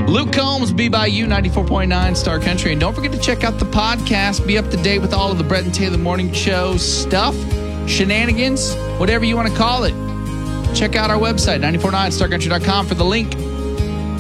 Luke Combs, Be By You, 94.9 Star Country. And don't forget to check out the podcast. Be up to date with all of the Brett and Taylor Morning Show stuff, shenanigans, whatever you want to call it. Check out our website, 949starcountry.com, for the link